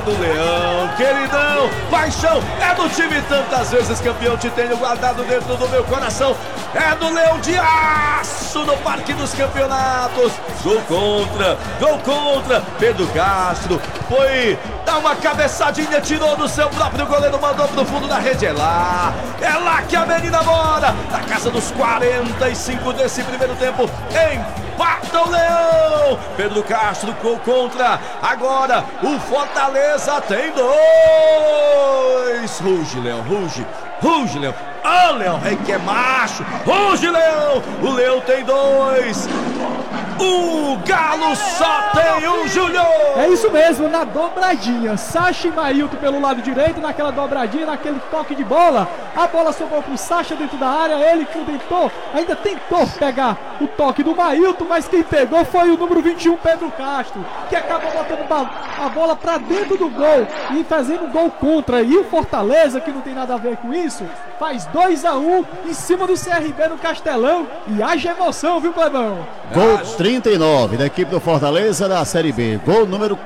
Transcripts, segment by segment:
do Leão, queridão, paixão, é do time tantas vezes campeão, te tenho guardado dentro do meu coração, é do Leão de Aço no Parque dos Campeonatos. Gol contra, Pedro Castro, foi dar uma cabeçadinha, tirou do seu próprio goleiro, mandou pro fundo da rede, é lá que a menina mora, na casa dos 45 desse primeiro tempo, empata o Leão, Pedro Castro, gol contra, agora o Fortaleza tem 2, ruge Leão, ruge Leão, Leão Rei que é macho, ruge Leão, o Leão tem 2, o Galo só tem um, Júlio! É isso mesmo, na dobradinha, Sacha e Mailton pelo lado direito, naquela dobradinha, naquele toque de bola, a bola sobrou pro Sacha dentro da área, ele que ainda tentou pegar o toque do Mailton, mas quem pegou foi o número 21, Pedro Castro, que acabou botando a bola pra dentro do gol e fazendo um gol contra, e o Fortaleza, que não tem nada a ver com isso, faz 2-1 em cima do CRB no Castelão, e haja emoção, viu, Clebão? Gol 39 da equipe do Fortaleza da Série B. Gol número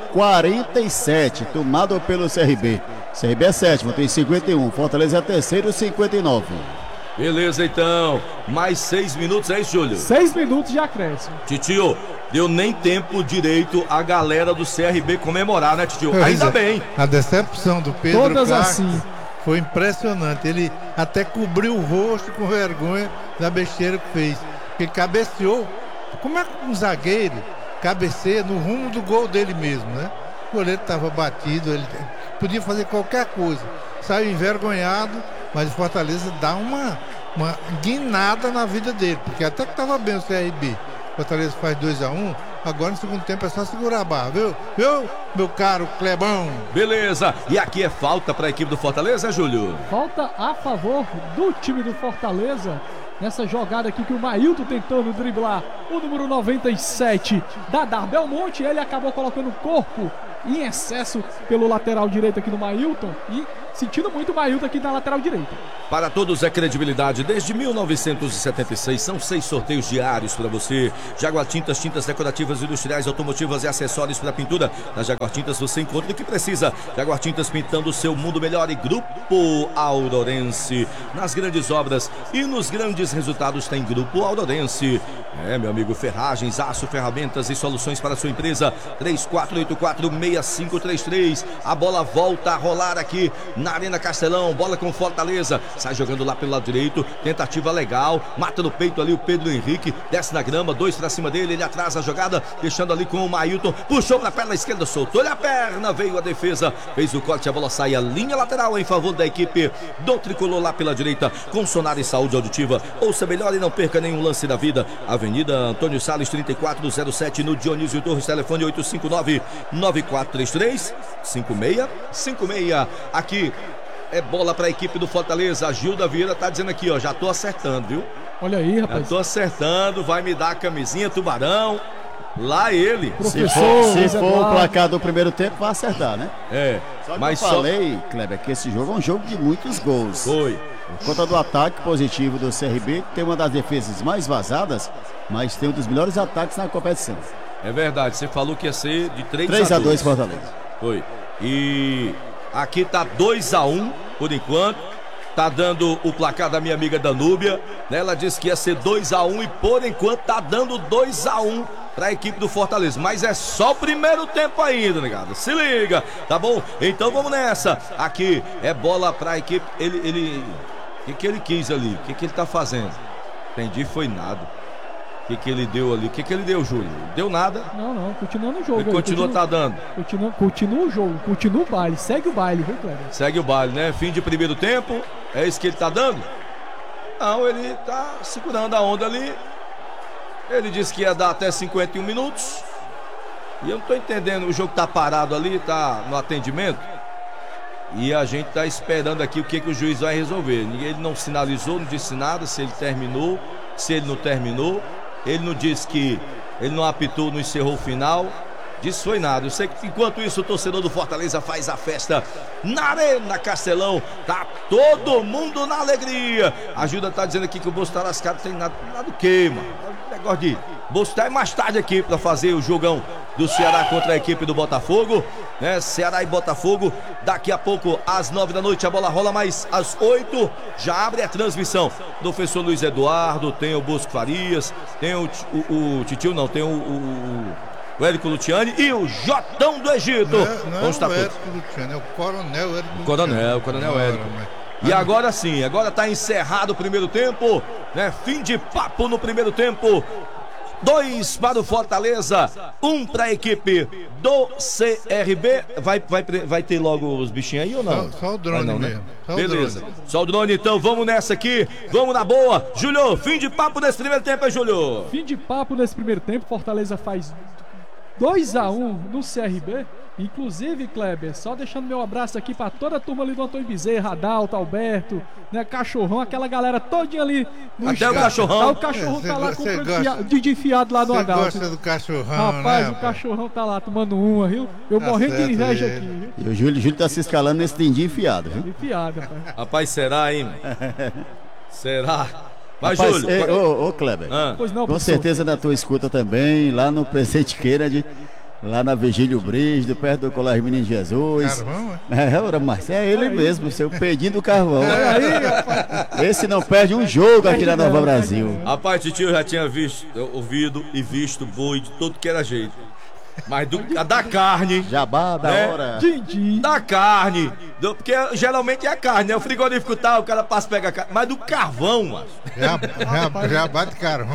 47, tomado pelo CRB. CRB é sétimo, tem 51. Fortaleza é terceiro, 59. Beleza, então. Mais 6 minutos, é isso, Júlio? 6 minutos de acréscimo. Titio, deu nem tempo direito a galera do CRB comemorar, né, Titio? Ainda bem. A decepção do Pedro Todas Castro assim. foi impressionante. Ele até cobriu o rosto com vergonha da besteira que fez. Porque cabeceou. Como é que um zagueiro cabeceia no rumo do gol dele mesmo, né? O goleiro estava batido, ele podia fazer qualquer coisa. Saiu envergonhado, mas o Fortaleza dá uma guinada na vida dele, porque até que estava bem o CRB. O Fortaleza faz 2-1, agora no segundo tempo é só segurar a barra, viu, meu caro Clebão? Beleza, e aqui é falta para a equipe do Fortaleza, Júlio? Falta a favor do time do Fortaleza. Nessa jogada aqui que o Mailton tentando driblar o número 97 da Belmonte, ele acabou colocando o corpo em excesso pelo lateral direito aqui do Mailton e sentindo muito o Mailton aqui na lateral direita. Para todos é credibilidade. Desde 1976 são 6 sorteios diários para você. Jaguar Tintas, tintas decorativas, industriais, automotivas e acessórios para pintura. Na Jaguar Tintas você encontra o que precisa. Jaguar Tintas pintando o seu mundo melhor. E Grupo Aurorense. Nas grandes obras e nos grandes resultados tem Grupo Aurorense. Meu amigo, ferragens, aço, ferramentas e soluções para a sua empresa. 3484-6533. A bola volta a rolar aqui na Arena Castelão. Bola com Fortaleza. Sai jogando lá pelo lado direito, tentativa legal, mata no peito ali o Pedro Henrique, desce na grama, 2 pra cima dele, ele atrasa a jogada, deixando ali com o Mailton, puxou na perna esquerda, soltou-lhe a perna, veio a defesa, fez o corte, a bola sai a linha lateral em favor da equipe do Tricolor lá pela direita, com Sonar e Saúde Auditiva, ouça melhor e não perca nenhum lance da vida, Avenida Antônio Salles 3407 no Dionísio Torres, telefone 859-9433-5656, aqui é bola para a equipe do Fortaleza. A Gilda Vieira tá dizendo aqui, ó, já tô acertando, viu? Olha aí, rapaz. Já tô acertando, vai me dar a camisinha Tubarão. Lá ele. Se for o placar do primeiro tempo, vai acertar, né? Só que mas eu falei, Kleber, que esse jogo é um jogo de muitos gols. Foi. Por conta do ataque positivo do CRB, que tem uma das defesas mais vazadas, mas tem um dos melhores ataques na competição. É verdade, você falou que ia ser de 3-2 Fortaleza. Foi. E aqui tá 2-1 por enquanto. Tá dando o placar da minha amiga Danúbia, né? Ela disse que ia ser 2-1 e por enquanto tá dando 2-1 para a equipe do Fortaleza, mas é só o primeiro tempo ainda, negado. Se liga, tá bom? Então vamos nessa. Aqui é bola para a equipe. O que ele quis ali? O que ele tá fazendo? Entendi, foi nada. O que ele deu ali? O que ele deu, Júlio? Deu nada? Não, continua no jogo. Ele continua tá dando. Continua o jogo, continua o baile, segue o baile, viu, Cleber? Segue o baile, né? Fim de primeiro tempo, é isso que ele tá dando? Não, ele tá segurando a onda ali. Ele disse que ia dar até 51 minutos. E eu não tô entendendo, o jogo tá parado ali, tá no atendimento. E a gente tá esperando aqui o que o juiz vai resolver. Ele não sinalizou, não disse nada, se ele terminou, se ele não terminou. Ele não disse que ele não apitou, não encerrou o final. Disso foi nada. Eu sei que enquanto isso o torcedor do Fortaleza faz a festa na Arena Castelão. Tá todo mundo na alegria. A Gilda tá dizendo aqui que o bolso tá lascado. Tem nada o que, mano? Negócio de bolso tá mais tarde aqui pra fazer o jogão do Ceará contra a equipe do Botafogo, né? Ceará e Botafogo, daqui a pouco às 9 da noite a bola rola, mas às 8 já abre a transmissão. Professor Luiz Eduardo, tem o Bosco Farias, tem o Titio, não, tem o Érico Luciani e o Jotão do Egito. Não é o Érico Luciani, é o Coronel Érico Luciani. Coronel Érico. E agora sim, agora tá encerrado o primeiro tempo, né? Fim de papo no primeiro tempo. 2 para o Fortaleza, 1 para a equipe do CRB. Vai ter logo os bichinhos aí ou não? Só o drone não, mesmo. Né? Beleza. Só o drone, então vamos nessa aqui. Vamos na boa. Júlio, fim de papo nesse primeiro tempo, hein, Júlio? Fim de papo nesse primeiro tempo. Fortaleza faz 2-1 no CRB. Inclusive, Kleber, só deixando meu abraço aqui pra toda a turma ali do Antônio Bezerra, Adalto, Alberto, né, Cachorrão, aquela galera todinha ali. Até o Cachorrão. O Cachorrão tá lá com o Didi enfiado lá no Adalto. Você gosta do Cachorrão, rapaz, né, o Cachorrão tá lá tomando uma, viu? Eu morrendo de inveja aqui, viu? E o Júlio tá se escalando nesse Didi enfiado, viu? Enfiado, rapaz. Rapaz, será, hein? Será? Mas, Rapaz, Júlio... ô Kleber, Pois não, com professor. certeza na tua escuta também, lá no Presidente Kennedy, lá na Vigílio Brígido, perto do Colégio Menino Jesus. Carvão, Mas é ele mesmo, seu Pedinho do Carvão. Aí, rapaz. Esse não perde um jogo aqui na Nova Brasil. Rapaz, tio já tinha ouvido e visto boi de todo que era jeito. Mas da carne, Jabá da né? hora. Didi. Da carne, porque geralmente é a carne, né? O frigorífico tá, o cara passa e pega a carne, mas do carvão, mano. Já bate carvão.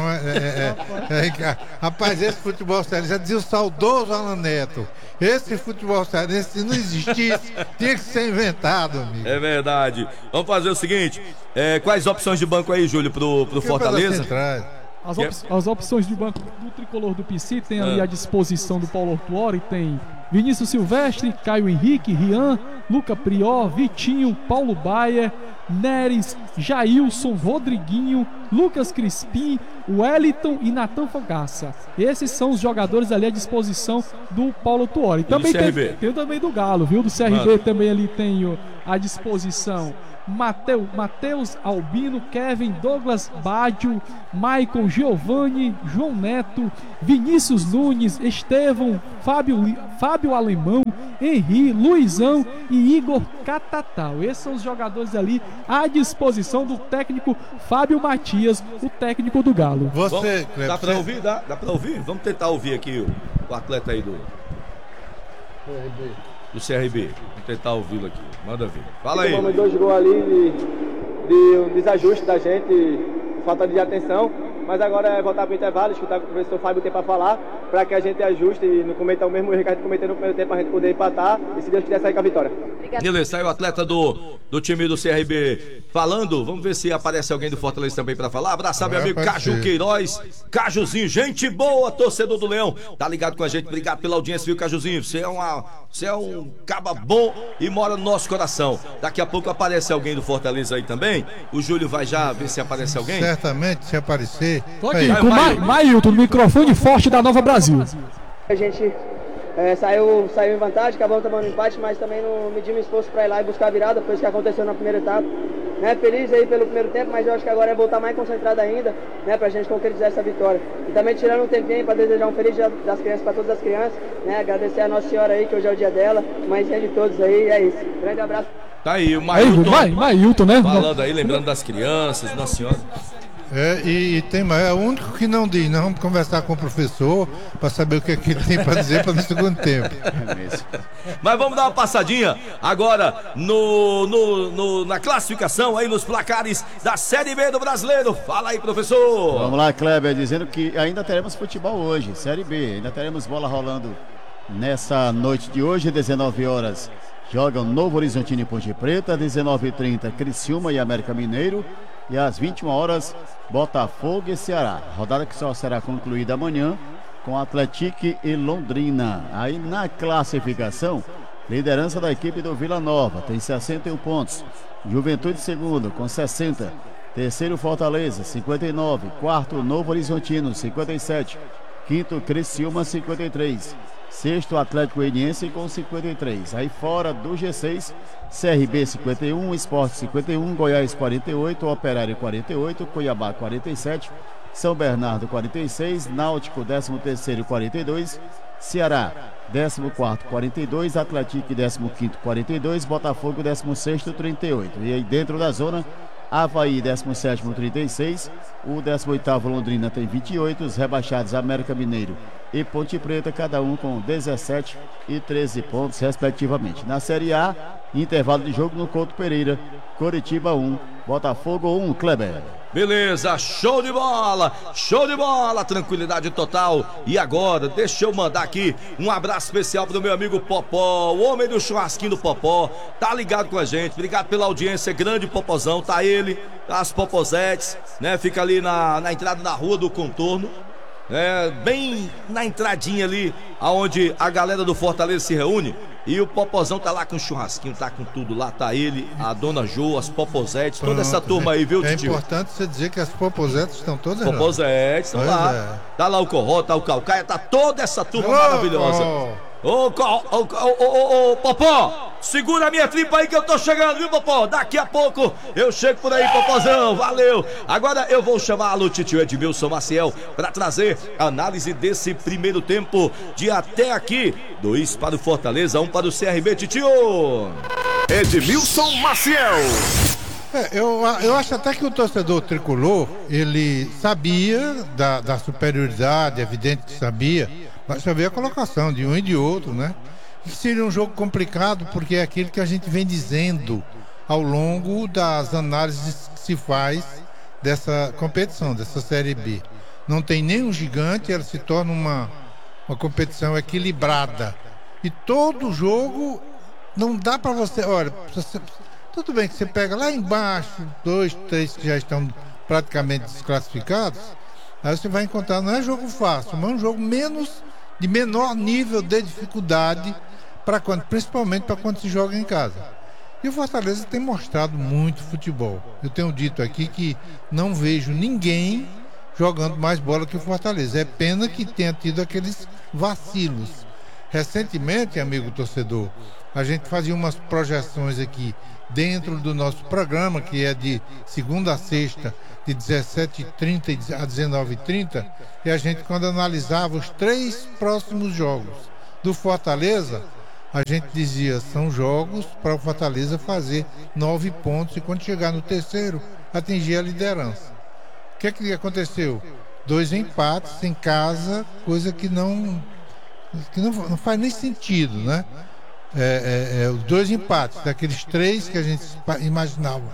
Rapaz, esse futebol sério, já dizia o saudoso Alan Neto. Esse futebol sério, se não existisse, tinha que ser inventado, amigo. É verdade. Vamos fazer o seguinte: quais opções de banco aí, Júlio, pro Fortaleza? As opções de banco do tricolor do PC tem ali à disposição do Paulo Ortuori, tem Vinícius Silvestre, Caio Henrique, Rian, Luca Prior, Vitinho, Paulo Baier, Neres, Jailson, Rodriguinho, Lucas Crispim, Wellington e Natan Fogaça. Esses são os jogadores ali à disposição do Paulo Ortuori. Também tem também do Galo, viu? Do CRB também ali tem à disposição Matheus Albino, Kevin, Douglas Badio, Maicon, Giovanni, João Neto, Vinícius Nunes, Estevão, Fábio Alemão, Henri, Luizão e Igor Catatal. Esses são os jogadores ali à disposição do técnico Fábio Matias, o técnico do Galo. Dá pra ouvir? Dá pra ouvir? Vamos tentar ouvir aqui o atleta aí do CRB. Vamos tentar ouvi-lo aqui. Manda ver. Fala aí. Tomamos 2 gols ali de desajuste da gente, falta de atenção. Mas agora é voltar para o intervalo, escutar o que o professor Fábio tem para falar, para que a gente ajuste e não cometa o mesmo erro que a gente cometeu no primeiro tempo, para a gente poder empatar e, se Deus quiser, sair com a vitória. Beleza, saiu o atleta do time do CRB falando. Vamos ver se aparece alguém do Fortaleza também para falar. Abraçar meu amigo Caju Queiroz. Cajuzinho, gente boa, torcedor do Leão. Tá ligado com a gente, obrigado pela audiência, viu, Cajuzinho? Você é um caba bom e mora no nosso coração. Daqui a pouco aparece alguém do Fortaleza aí também. O Júlio vai já ver se aparece alguém. Certamente, se aparecer. Tô aqui com o Mailton, no microfone forte da Nova Brasil. A gente saiu em vantagem, acabamos tomando empate, mas também não medimos esforço para ir lá e buscar a virada, foi isso que aconteceu na primeira etapa. Né, feliz aí pelo primeiro tempo, mas eu acho que agora é voltar mais concentrado ainda, né, pra gente concretizar essa vitória. E também tirando um tempinho para desejar um feliz dia das crianças para todas as crianças, né, agradecer a Nossa Senhora aí, que hoje é o dia dela, mãezinha de todos aí, é isso. Grande abraço. Tá aí, o Mailton, né? falando aí, lembrando das crianças, Nossa Senhora. E tem mais, é o único que não diz, nós vamos conversar com o professor para saber o que ele tem para dizer para no segundo tempo. Mas vamos dar uma passadinha agora na classificação aí, nos placares da Série B do Brasileiro. Fala aí, professor. Vamos lá, Kleber, dizendo que ainda teremos futebol hoje, Série B, ainda teremos bola rolando nessa noite de hoje, 19 horas. Jogam Novo Horizontino e Ponte Preta, 19h30 Criciúma e América Mineiro. E às 21 horas, Botafogo e Ceará. Rodada que só será concluída amanhã com Atlético e Londrina. Aí na classificação, liderança da equipe do Vila Nova, tem 61 pontos. Juventude segundo com 60. Terceiro Fortaleza, 59. Quarto Novo Horizontino, 57. Quinto Criciúma, 53. Sexto Atlético Goianiense com 53. Aí fora do G6, CRB 51, Sport 51, Goiás 48, Operário 48, Cuiabá 47, São Bernardo 46, Náutico 13º 42, Ceará 14º 42, Atlético 15º 42, Botafogo 16º 38. E aí dentro da zona, Avaí 17º 36, o 18º Londrina tem 28, os rebaixados América Mineiro e Ponte Preta, cada um com 17 e 13 pontos respectivamente. Na Série A, intervalo de jogo no Couto Pereira, Coritiba 1, Botafogo 1, Kleber. Beleza, show de bola, tranquilidade total. E agora, deixa eu mandar aqui um abraço especial pro meu amigo Popó, o homem do churrasquinho do Popó, tá ligado com a gente, obrigado pela audiência, grande Popozão, tá ele, tá as Popozetes, né, fica ali na entrada da Rua do Contorno, bem na entradinha ali, aonde a galera do Fortaleza se reúne. E o Popozão tá lá com churrasquinho, tá com tudo lá, tá ele, a Dona Jo, as Popozetes, toda essa turma aí, viu, tio? É importante você dizer que as Popozetes estão todas lá. Popozetes, estão lá. É. Tá lá o Corró, tá o Calcaia, tá toda essa turma maravilhosa. Ô, Popó, segura a minha tripa aí que eu tô chegando, viu, Popó? Daqui a pouco eu chego por aí, Popozão, valeu. Agora eu vou chamá-lo, tio Edmilson Maciel, pra trazer análise desse primeiro tempo de até aqui. 2 para o Fortaleza, 1 para o CRB, tio. Edmilson Maciel. Eu acho até que o torcedor tricolor, ele sabia da superioridade, evidente que sabia, mas sabia a colocação de um e de outro, né? Que seria um jogo complicado, porque é aquilo que a gente vem dizendo ao longo das análises que se faz dessa competição, dessa Série B. Não tem nenhum gigante, ela se torna uma competição equilibrada. E todo jogo não dá para você... Olha, tudo bem que você pega lá embaixo, 2, 3 que já estão praticamente desclassificados, aí você vai encontrar, não é jogo fácil, mas é um jogo de menor nível de dificuldade, principalmente para quando se joga em casa. E o Fortaleza tem mostrado muito futebol. Eu tenho dito aqui que não vejo ninguém jogando mais bola que o Fortaleza. É pena que tenha tido aqueles vacilos. Recentemente, amigo torcedor, a gente fazia umas projeções aqui dentro do nosso programa, que é de segunda a sexta, de 17h30 a 19h30, e a gente, quando analisava os 3 próximos jogos do Fortaleza, a gente dizia, são jogos para o Fortaleza fazer 9 pontos e quando chegar no terceiro, atingir a liderança. O que aconteceu? 2 empates em casa, coisa que não faz nem sentido, né? Os 2 empates, daqueles 3 que a gente imaginava,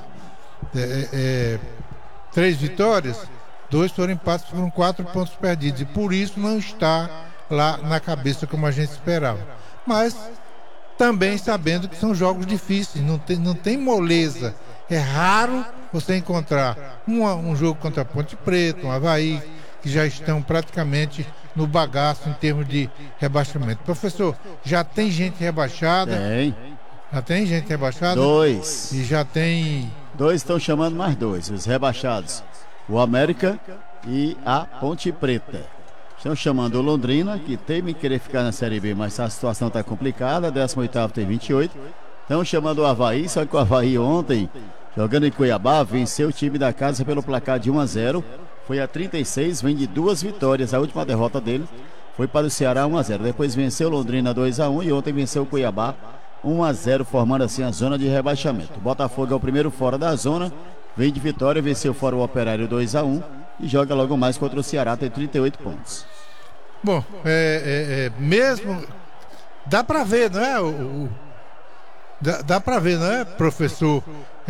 3 vitórias, 2 foram empates, foram 4 pontos perdidos, e por isso não está lá na cabeça como a gente esperava. Mas também sabendo que são jogos difíceis, não tem moleza. É raro você encontrar um jogo contra a Ponte Preta, um Avaí, que já estão praticamente no bagaço em termos de rebaixamento. Professor, já tem gente rebaixada? Tem. Já tem gente rebaixada? 2. E já tem... 2 estão chamando mais 2, os rebaixados. O América e a Ponte Preta. Estão chamando o Londrina, que teme querer ficar na Série B, mas a situação está complicada. 18º tem 28. Estão chamando o Avaí, só que o Avaí ontem, jogando em Cuiabá, venceu o time da casa pelo placar de 1-0. Foi a 36, vem de 2 vitórias. A última derrota dele foi para o Ceará 1-0. Depois venceu o Londrina 2-1 e ontem venceu o Cuiabá 1-0, formando assim a zona de rebaixamento. O Botafogo é o primeiro fora da zona, vem de vitória, venceu fora o Operário 2-1 e joga logo mais contra o Ceará, tem 38 pontos. Bom, mesmo dá para ver, não é? Dá para ver, não é, professor?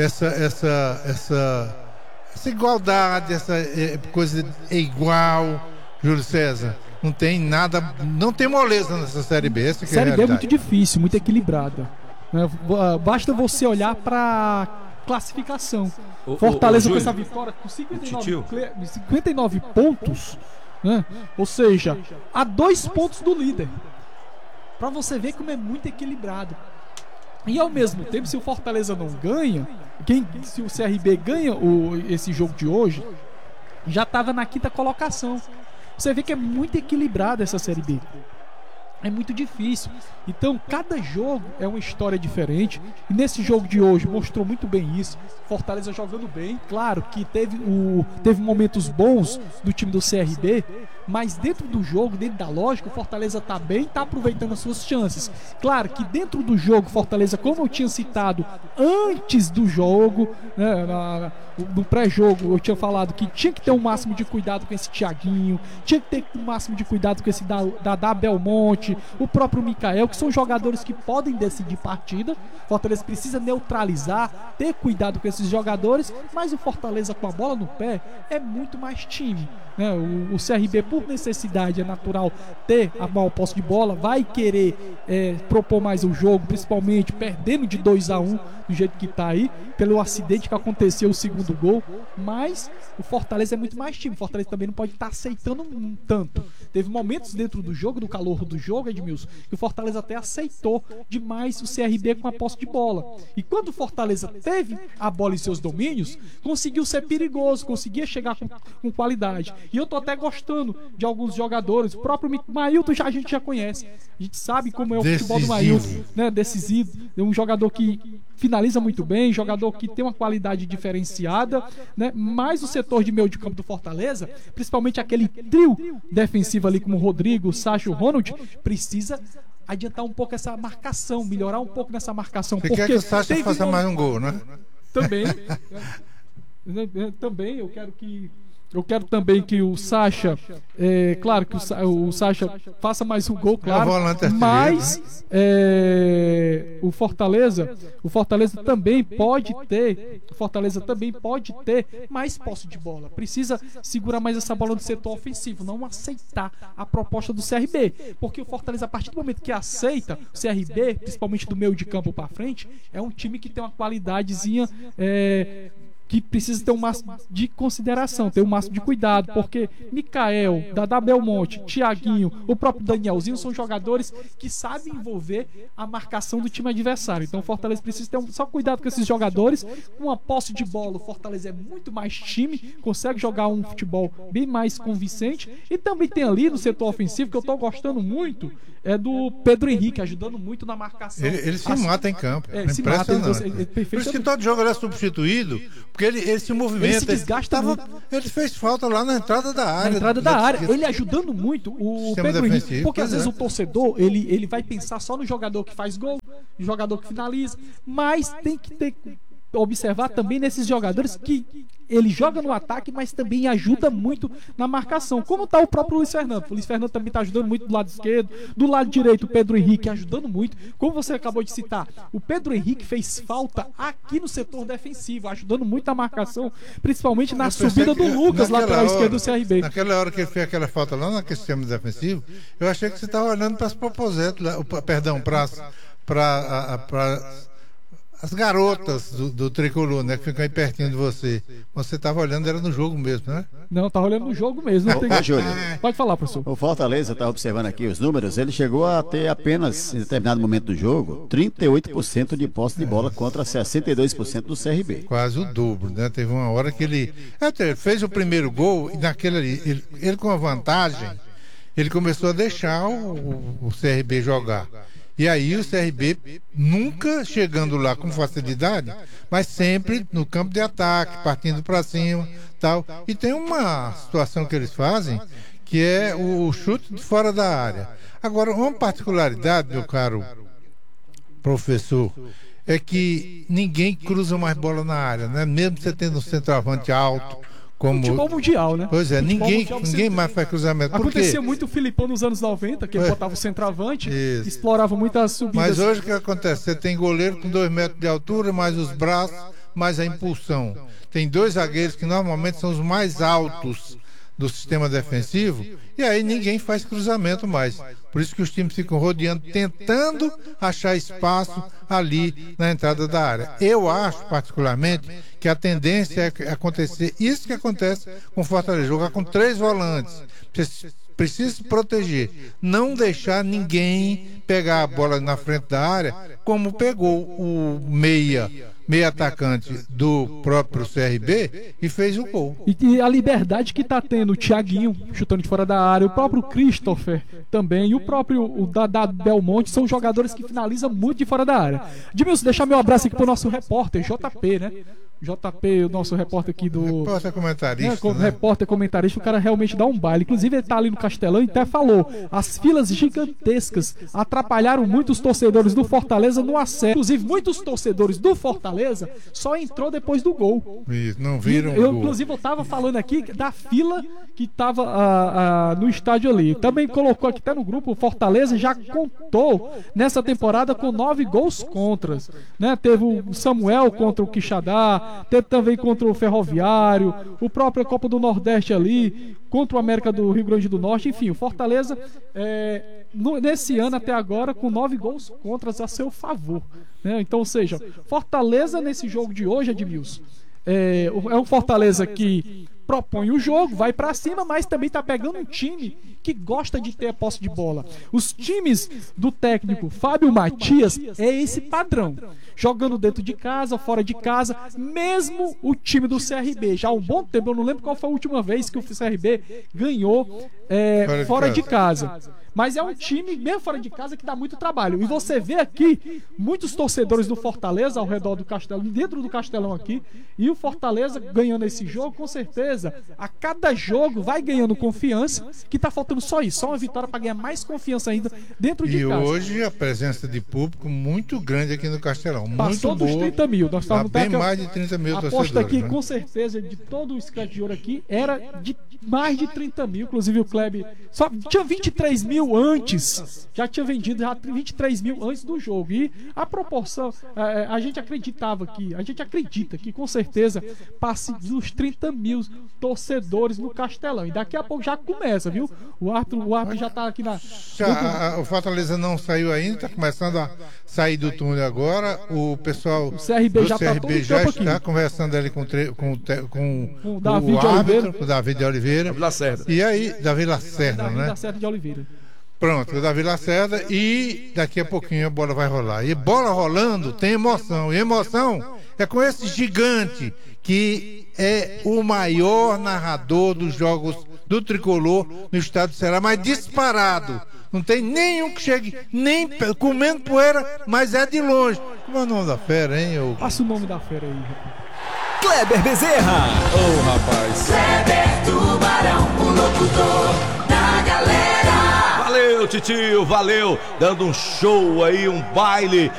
Essa igualdade, essa coisa é igual, Júlio César. Não tem nada, não tem moleza nessa Série B. Essa que Série é a B é realidade. muito difícil, muito equilibrada. Basta você olhar para classificação. Fortaleza com essa vitória com 59 pontos, né? Ou seja, a 2 pontos do líder. Para você ver como é muito equilibrado. E ao mesmo tempo, se o Fortaleza não ganha, se o CRB ganha esse jogo de hoje, já estava na 5ª colocação. Você vê que é muito equilibrada essa Série B. É muito difícil. Então, cada jogo é uma história diferente. E nesse jogo de hoje mostrou muito bem isso. Fortaleza jogando bem. Claro que teve momentos bons do time do CRB, mas dentro do jogo, dentro da lógica, o Fortaleza tá bem, tá aproveitando as suas chances. Claro que dentro do jogo, Fortaleza, como eu tinha citado antes do jogo, né, no pré-jogo, eu tinha falado que tinha que ter o máximo de cuidado com esse Thiaguinho, tinha que ter o máximo de cuidado com esse Dadá Belmonte, o próprio Mikael, que são jogadores que podem decidir partida. Fortaleza precisa neutralizar, ter cuidado com esses jogadores, mas o Fortaleza com a bola no pé é muito mais time, né? O CRB, por necessidade, é natural ter a maior posse de bola, vai querer propor mais o jogo, principalmente perdendo de 2-1 do jeito que tá aí, pelo acidente que aconteceu o segundo gol, mas o Fortaleza é muito mais time. O Fortaleza também não pode estar aceitando tanto. Teve momentos dentro do jogo, do calor do jogo, Edmilson, que o Fortaleza até aceitou demais o CRB com a posse de bola. E quando o Fortaleza teve a bola em seus domínios, conseguiu ser perigoso, conseguia chegar com qualidade. E eu tô até gostando de alguns jogadores. O próprio Mailton a gente já conhece. A gente sabe como é o futebol do Mailton, né? Decisivo. É um jogador que finaliza muito bem, jogador que tem uma qualidade diferenciada, né? Mas o setor de meio de campo do Fortaleza, principalmente aquele trio defensivo ali como o Rodrigo, o Sacha e o Ronald, precisa adiantar um pouco essa marcação, melhorar um pouco nessa marcação. Você quer que o Sacha faça mais um gol, né? Também. Também eu quero também que o Sacha, claro que o Sacha faça mais um gol, claro, mas o Fortaleza também pode ter mais posse de bola, precisa segurar mais essa bola no setor ofensivo, não aceitar a proposta do CRB, porque o Fortaleza, a partir do momento que aceita o CRB, principalmente do meio de campo para frente, é um time que tem uma qualidadezinha, que precisa ter um máximo de consideração, ter um máximo de cuidado, porque Mikael, Dadá Belmonte, Thiaguinho, o próprio Danielzinho são jogadores que sabem envolver a marcação do time adversário. Então o Fortaleza precisa ter só cuidado com esses jogadores. Com a posse de bola, o Fortaleza é muito mais time, consegue jogar um futebol bem mais convincente. E também tem ali no setor ofensivo, que eu tô gostando muito, é do Pedro Henrique, ajudando muito na marcação. Ele se mata em campo. Se mata, por isso que todo jogo ele é substituído, porque ele se movimenta. Ele se desgasta muito. Ele fez falta lá na entrada da área. Na entrada da área. Ele ajudando muito o Pedro Henrique. Porque às vezes o torcedor, ele vai pensar só no jogador que faz gol, no jogador que finaliza, mas tem que observar também nesses jogadores que ele joga no ataque, mas também ajuda muito na marcação, como está o próprio Luiz Fernando. O Luiz Fernando também está ajudando muito do lado esquerdo, do lado direito o Pedro Henrique ajudando muito, como você acabou de citar. O Pedro Henrique fez falta aqui no setor defensivo, ajudando muito na marcação, principalmente na subida do Lucas, lateral esquerdo do CRB. Naquela hora que ele fez aquela falta lá naquele sistema defensivo, eu achei que você estava olhando para as proposentes, para as garotas do Tricolor, né, que ficam aí pertinho de você. Você estava olhando, era no jogo mesmo, né? Não, estava olhando no jogo mesmo. Júlio, pode falar, professor. O Fortaleza, está observando aqui os números, ele chegou a ter apenas, em determinado momento do jogo, 38% de posse de bola contra 62% do CRB. Quase o dobro, né? Teve uma hora que ele fez o primeiro gol e naquele ali, ele com a vantagem, ele começou a deixar o CRB jogar. E aí o CRB nunca chegando lá com facilidade, mas sempre no campo de ataque, partindo para cima, tal. E tem uma situação que eles fazem, que é o chute de fora da área. Agora, uma particularidade, meu caro professor, é que ninguém cruza mais bola na área, né? Mesmo você tendo um centroavante alto, como futebol mundial, né? Pois é, ninguém mais faz cruzamento. Acontecia muito o Filipão nos anos 90, que ele botava o centroavante, explorava muitas subidas. Mas hoje o que acontece? Você tem goleiro com 2 metros de altura, mais os braços, mais a impulsão. Tem 2 zagueiros que normalmente são os mais altos do sistema defensivo, e aí ninguém faz cruzamento mais. Por isso que os times ficam rodeando, tentando achar espaço ali na entrada da área. Eu acho, particularmente, que a tendência é acontecer isso que acontece com o Fortaleza, jogar com 3 volantes. Precisa se proteger, não deixar ninguém pegar a bola na frente da área, como pegou o meia atacante do próprio CRB e fez o gol. E a liberdade que tá tendo o Thiaguinho chutando de fora da área, o próprio Christopher também, e o próprio Dadá Belmonte são jogadores que finalizam muito de fora da área. Edmilson, deixar meu abraço aqui pro nosso repórter, JP, né? JP, o nosso repórter aqui do... Repórter comentarista, né? Repórter comentarista, o cara realmente dá um baile. Inclusive ele tá ali no Castelão e até falou, as filas gigantescas atrapalharam muito os torcedores do Fortaleza no acesso. Inclusive muitos torcedores do Fortaleza só entrou depois do gol. Isso, não viram eu, o gol. inclusive eu tava falando aqui da fila que tava no estádio ali. Também colocou aqui até no grupo, o Fortaleza já contou nessa temporada com 9 gols contras, né? Teve o Samuel contra o Quixadá, teve também contra o Ferroviário, o próprio Copa do Nordeste ali, contra o América do Rio Grande do Norte. Enfim, o Fortaleza nesse ano até agora com 9 gols contras a seu favor, né? Então, ou seja, Fortaleza nesse jogo de hoje, Edmilson, é um Fortaleza que propõe o jogo, vai pra cima, mas também tá pegando um time que gosta de ter a posse de bola. Os times do técnico Fábio Matias é esse padrão, jogando dentro de casa, fora de casa, mesmo o time do CRB, já há um bom tempo, eu não lembro qual foi a última vez que o CRB ganhou fora de casa. Mas é um time, mesmo fora de casa, que dá muito trabalho. E você vê aqui muitos torcedores do Fortaleza ao redor do Castelão, dentro do Castelão aqui, e o Fortaleza ganhando esse jogo, com certeza, a cada jogo vai ganhando confiança, que tá faltando só isso, só uma vitória para ganhar mais confiança ainda dentro de casa. E hoje a presença de público muito grande aqui no Castelão. Passou muito dos 30 mil. Nós estávamos bem mais de 30 mil torcedores. Aposto aqui, né? com certeza, de todo o Scratch de Ouro aqui, era de mais de 30 mil. Inclusive o Kleber só tinha 23 mil antes, já tinha vendido já 23 mil antes do jogo. E a proporção, a gente acreditava que, a gente acredita que com certeza passe dos 30 mil torcedores no Castelão. E daqui a pouco já começa, viu? O árbitro já está aqui na... O Fortaleza não saiu ainda, está começando a sair do túnel agora. O pessoal do CRB já está conversando ali com o Davi o de árbitro, o Davi de Oliveira. Davi Lacerda. E aí, Davi Lacerda, né? Lacerda de Oliveira. Pronto, o Davi Lacerda, e daqui a pouquinho a bola vai rolar. E bola rolando tem emoção. E emoção é com esse gigante que é o maior narrador dos jogos do Tricolor no estado do Ceará, mas disparado. Não tem nenhum que chegue, nem comendo poeira, mas é de longe. Como é o nome da fera, hein? Passa o nome da fera aí, rapaz. Kleber Bezerra. Ô, rapaz. Kleber Tubarão, o locutor da galera. Valeu, titio, valeu. Dando um show aí, um baile